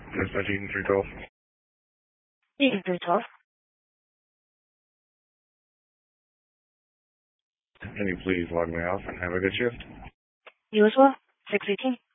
Dispatch Eaton 312. Eaton 312. Can you please log me off and have a good shift? You as well. 618.